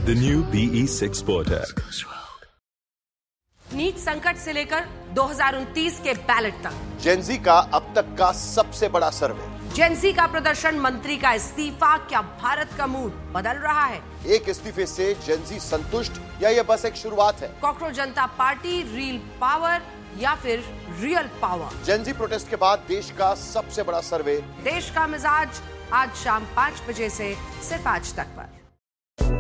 The new BE6 Porter. NEET संकट से लेकर 2029 के बैलेट तक जेनजी का अब तक का सबसे बड़ा सर्वे। जेनजी का प्रदर्शन, मंत्री का इस्तीफा, क्या भारत का मूड बदल रहा है? एक इस्तीफे से जेनजी संतुष्ट या ये बस एक शुरुआत है? कॉकरोच जनता पार्टी, रील पावर या फिर रियल पावर? जेनजी प्रोटेस्ट के बाद देश का सबसे बड़ा सर्वे। देश का मिजाज आज शाम 5 बजे से सिर्फ आज तक पर।